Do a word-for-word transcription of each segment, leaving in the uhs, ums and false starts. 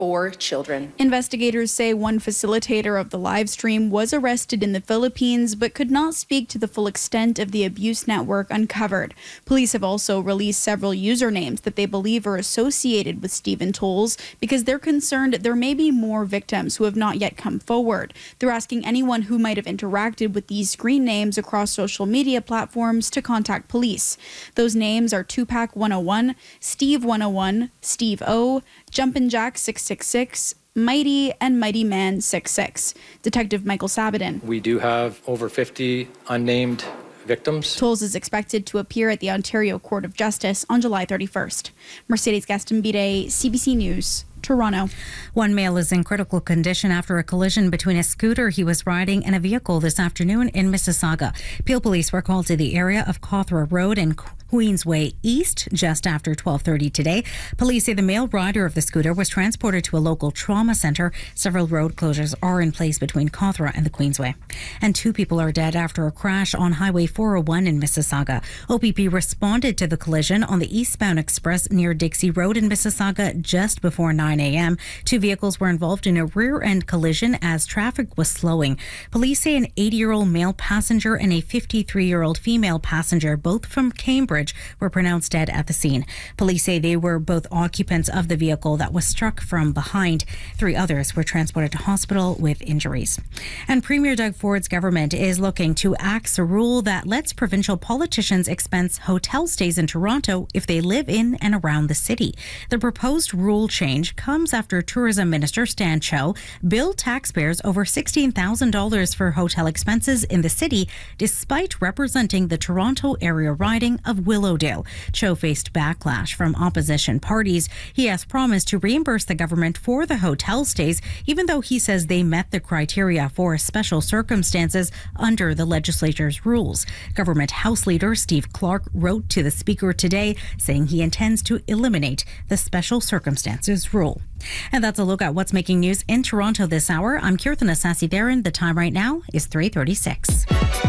or children. Investigators say one facilitator of the live stream was arrested in the Philippines but could not speak to the full extent of the abuse network uncovered. Police have also released several usernames that they believe are associated with Stephen Tolles because they're concerned there may be more victims who have not yet come forward. They're asking anyone who might have interacted with these screen names across social media platforms to contact police. Those names are Tupac one oh one, Steve one oh one, Steve O, Jumpin' Jack six six six, Mighty, and Mighty Man six six. Detective Michael Sabadin. We do have over fifty unnamed victims. Tolles is expected to appear at the Ontario Court of Justice on July thirty-first. Mercedes Gastambide, C B C News, Toronto. One male is in critical condition after a collision between a scooter he was riding and a vehicle this afternoon in Mississauga. Peel police were called to the area of Cawthra Road and Queensway East just after twelve thirty today. Police say the male rider of the scooter was transported to a local trauma centre. Several road closures are in place between Cawthra and the Queensway. And two people are dead after a crash on Highway four oh one in Mississauga. O P P responded to the collision on the eastbound express near Dixie Road in Mississauga just before nine a.m. Two vehicles were involved in a rear-end collision as traffic was slowing. Police say an eighty-year-old male passenger and a fifty-three-year-old female passenger, both from Cambridge, were pronounced dead at the scene. Police say they were both occupants of the vehicle that was struck from behind. Three others were transported to hospital with injuries. And Premier Doug Ford's government is looking to axe a rule that lets provincial politicians expense hotel stays in Toronto if they live in and around the city. The proposed rule change comes after Tourism Minister Stan Cho billed taxpayers over sixteen thousand dollars for hotel expenses in the city, despite representing the Toronto area riding of Willowdale. Cho faced backlash from opposition parties. He has promised to reimburse the government for the hotel stays, even though he says they met the criteria for special circumstances under the legislature's rules. Government House Leader Steve Clark wrote to the Speaker today saying he intends to eliminate the special circumstances rule. And that's a look at what's making news in Toronto this hour. I'm Kirtana Sasidaran. The time right now is three thirty-six.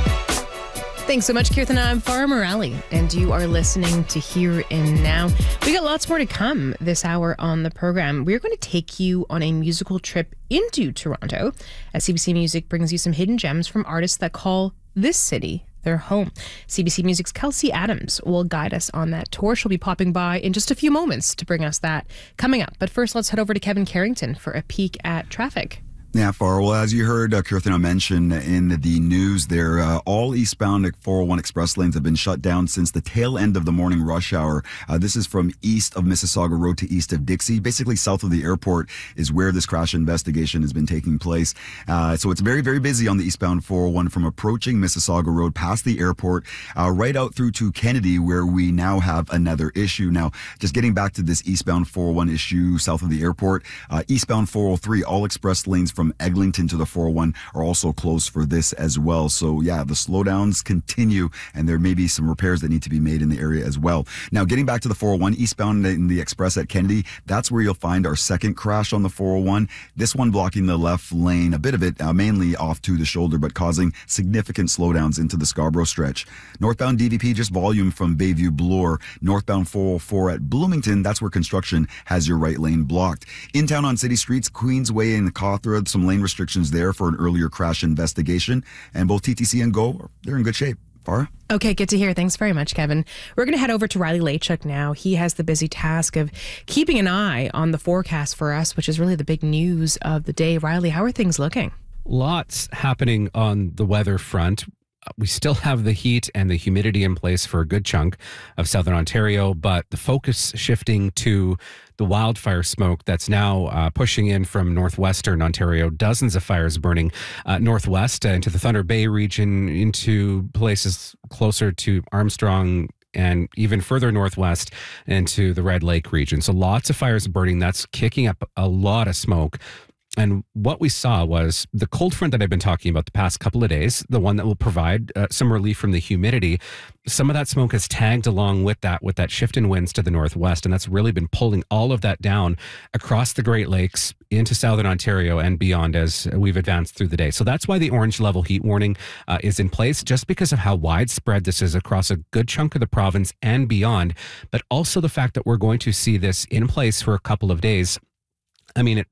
Thanks so much, Kirtana. I'm Farah Morali, and you are listening to Here and Now. We got lots more to come this hour on the program. We're going to take you on a musical trip into Toronto as C B C Music brings you some hidden gems from artists that call this city their home. C B C Music's Kelsey Adams will guide us on that tour. She'll be popping by in just a few moments to bring us that coming up. But first, let's head over to Kevin Carrington for a peek at traffic. Yeah, Far. Well, as you heard uh, Kirtana mention in the news there, uh, all eastbound four oh one express lanes have been shut down since the tail end of the morning rush hour. Uh, this is from east of Mississauga Road to east of Dixie. Basically, south of the airport is where this crash investigation has been taking place. Uh, so it's very, very busy on the eastbound four oh one from approaching Mississauga Road past the airport, uh, right out through to Kennedy, where we now have another issue. Now, just getting back to this eastbound four oh one issue south of the airport, uh, eastbound four oh three, all express lanes from From Eglinton to the four oh one are also closed for this as well. So yeah, the slowdowns continue, and there may be some repairs that need to be made in the area as well. Now, getting back to the four oh one, eastbound in the express at Kennedy, that's where you'll find our second crash on the four oh one. This one blocking the left lane, a bit of it uh, mainly off to the shoulder, but causing significant slowdowns into the Scarborough stretch. Northbound D V P, just volume from Bayview Bloor. Northbound four oh four at Bloomington, that's where construction has your right lane blocked. In town on city streets, Queensway and Cawthra, some lane restrictions there for an earlier crash investigation. And both T T C and GO, they're in good shape. Farah? Okay, good to hear. Thanks very much, Kevin. We're going to head over to Riley Lachuk now. He has the busy task of keeping an eye on the forecast for us, which is really the big news of the day. Riley, how are things looking? Lots happening on the weather front. We still have the heat and the humidity in place for a good chunk of southern Ontario, but the focus shifting to the wildfire smoke that's now uh, pushing in from northwestern Ontario. Dozens of fires burning uh, northwest uh, into the Thunder Bay region, into places closer to Armstrong, and even further northwest into the Red Lake region. So lots of fires burning. That's kicking up a lot of smoke. And what we saw was the cold front that I've been talking about the past couple of days, the one that will provide uh, some relief from the humidity. Some of that smoke has tagged along with that, with that shift in winds to the northwest. And that's really been pulling all of that down across the Great Lakes into southern Ontario and beyond as we've advanced through the day. So that's why the orange level heat warning uh, is in place, just because of how widespread this is across a good chunk of the province and beyond. But also the fact that we're going to see this in place for a couple of days I mean, it